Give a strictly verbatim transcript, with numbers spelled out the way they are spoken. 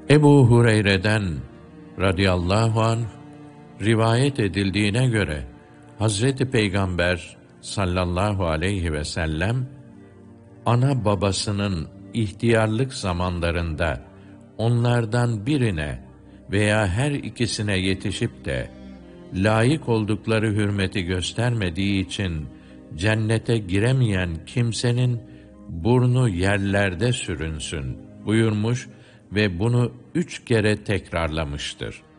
Ebu Hureyre'den radıyallahu anh rivayet edildiğine göre Hazreti Peygamber sallallahu aleyhi ve sellem ana babasının ihtiyarlık zamanlarında onlardan birine veya her ikisine yetişip de layık oldukları hürmeti göstermediği için cennete giremeyen kimsenin burnu yerlerde sürünsün buyurmuş ve bunu üç kere tekrarlamıştır.